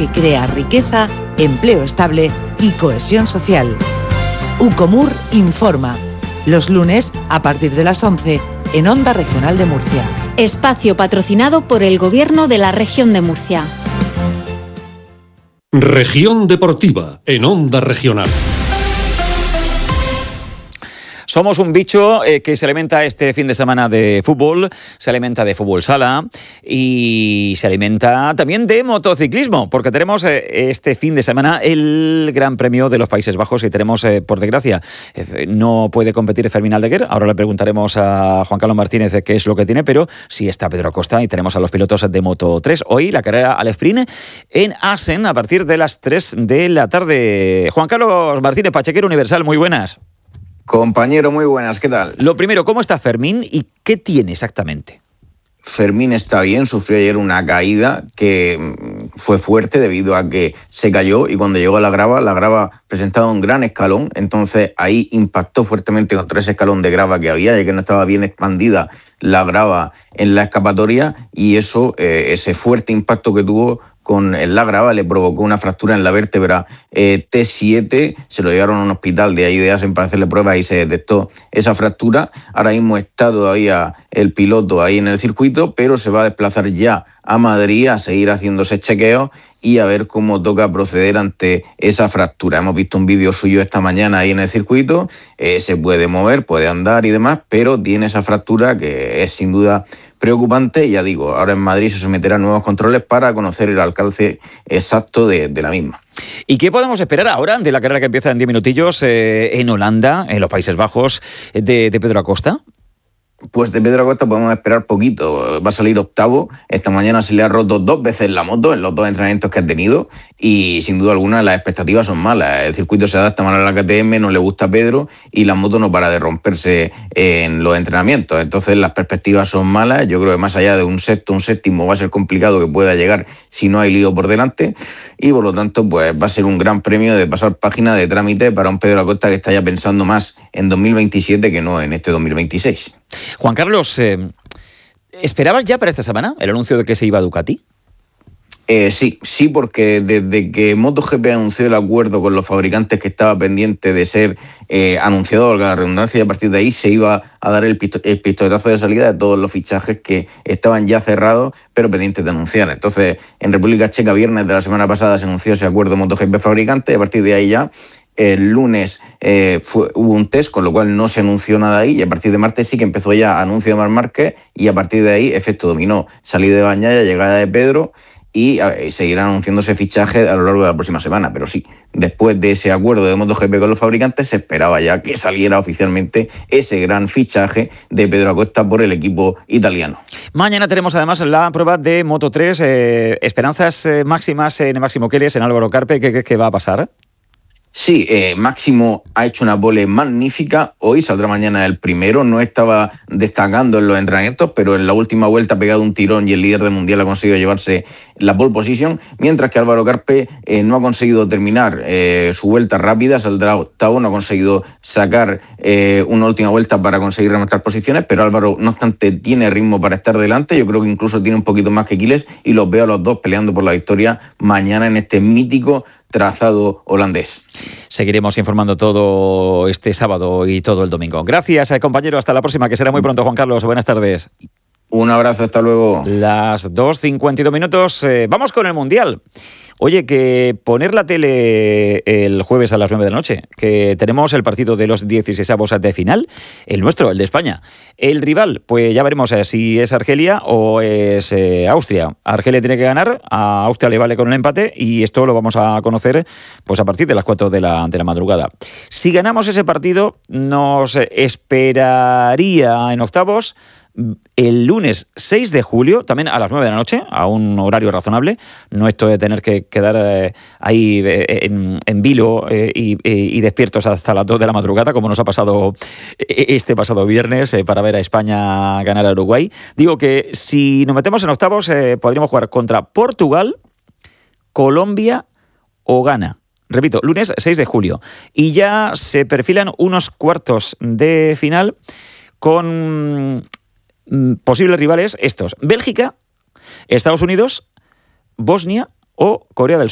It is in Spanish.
que crea riqueza, empleo estable y cohesión social. Ucomur informa. Los lunes, a partir de las 11, en Onda Regional de Murcia. Espacio patrocinado por el Gobierno de la Región de Murcia. Región Deportiva, en Onda Regional. Somos un bicho que se alimenta este fin de semana de fútbol, se alimenta de fútbol sala y se alimenta también de motociclismo, porque tenemos este fin de semana el Gran Premio de los Países Bajos y tenemos, por desgracia, no puede competir Fermín Aldeguer. Ahora le preguntaremos a Juan Carlos Martínez qué es lo que tiene, pero sí está Pedro Acosta y tenemos a los pilotos de Moto3. Hoy la carrera al sprint en Assen a partir de las 3 de la tarde. Juan Carlos Martínez, Pachequero Universal, muy buenas. Compañero, muy buenas, ¿qué tal? Lo primero, ¿cómo está Fermín y qué tiene exactamente? Fermín está bien, sufrió ayer una caída que fue fuerte debido a que se cayó y cuando llegó a la grava presentaba un gran escalón, entonces ahí impactó fuertemente contra ese escalón de grava que había, ya que no estaba bien expandida la grava en la escapatoria y eso, ese fuerte impacto que tuvo con la grava le provocó una fractura en la vértebra T7, se lo llevaron a un hospital de ahí de Assen para hacerle pruebas y se detectó esa fractura. Ahora mismo está todavía el piloto ahí en el circuito, pero se va a desplazar ya a Madrid a seguir haciéndose chequeos y a ver cómo toca proceder ante esa fractura. Hemos visto un vídeo suyo esta mañana ahí en el circuito, se puede mover, puede andar y demás, pero tiene esa fractura que es sin duda preocupante. Ya digo, ahora en Madrid se someterá a nuevos controles para conocer el alcance exacto de la misma. ¿Y qué podemos esperar ahora de la carrera que empieza en 10 minutillos en Holanda, en los Países Bajos, de Pedro Acosta? Pues de Pedro Acosta podemos esperar poquito. Va a salir octavo. Esta mañana se le ha roto 2 veces la moto en los 2 entrenamientos que ha tenido y sin duda alguna las expectativas son malas. El circuito se adapta mal a la KTM, no le gusta a Pedro y la moto no para de romperse en los entrenamientos. Entonces las perspectivas son malas. Yo creo que más allá de un sexto, un séptimo va a ser complicado que pueda llegar si no hay lío por delante y por lo tanto pues va a ser un gran premio de pasar página de trámite para un Pedro Acosta que está ya pensando más en 2027 que no en este 2026. Juan Carlos, ¿esperabas ya para esta semana el anuncio de que se iba a Ducati? Sí, porque desde que MotoGP anunció el acuerdo con los fabricantes que estaba pendiente de ser anunciado, valga la redundancia, y a partir de ahí se iba a dar el pistoletazo de salida de todos los fichajes que estaban ya cerrados, pero pendientes de anunciar. Entonces, en República Checa, viernes de la semana pasada, se anunció ese acuerdo MotoGP fabricante, y a partir de ahí ya el lunes hubo un test, con lo cual no se anunció nada ahí, y a partir de martes sí que empezó ya anuncio de Marc Márquez, y a partir de ahí, efecto dominó, salida de Bagnaia, llegada de Pedro, y seguirán anunciándose fichajes a lo largo de la próxima semana. Pero sí, después de ese acuerdo de MotoGP con los fabricantes, se esperaba ya que saliera oficialmente ese gran fichaje de Pedro Acosta por el equipo italiano. Mañana tenemos además la prueba de Moto3, esperanzas máximas en Máximo Queles, en Álvaro Carpe. ¿Qué crees que va a pasar? Sí, Máximo ha hecho una pole magnífica. Hoy saldrá mañana el primero. No estaba destacando en los entrenamientos, pero en la última vuelta ha pegado un tirón y el líder del mundial ha conseguido llevarse la pole position, mientras que Álvaro Carpe no ha conseguido terminar su vuelta rápida, saldrá octavo, no ha conseguido sacar una última vuelta para conseguir remontar posiciones, pero Álvaro, no obstante, tiene ritmo para estar delante. Yo creo que incluso tiene un poquito más que Quiles y los veo a los dos peleando por la victoria mañana en este mítico trazado holandés. Seguiremos informando todo este sábado y todo el domingo. Gracias, compañero. Hasta la próxima, que será muy pronto, Juan Carlos. Buenas tardes. Un abrazo, hasta luego. Las 2:52 minutos. Vamos con el Mundial. Oye, que poner la tele el jueves a las 9 de la noche, que tenemos el partido de los 16avos de final, el nuestro, el de España. El rival, pues ya veremos si es Argelia o es Austria. Argelia tiene que ganar, a Austria le vale con un empate y esto lo vamos a conocer pues a partir de las 4 de la madrugada. Si ganamos ese partido, nos esperaría en octavos el lunes 6 de julio, también a las 9 de la noche, a un horario razonable, no esto de tener que quedar ahí en vilo y despiertos hasta las 2 de la madrugada, como nos ha pasado este pasado viernes para ver a España ganar a Uruguay. Digo que si nos metemos en octavos, podríamos jugar contra Portugal, Colombia o Ghana. Repito, lunes 6 de julio. Y ya se perfilan unos cuartos de final con posibles rivales estos: Bélgica, Estados Unidos, Bosnia o Corea del Sur.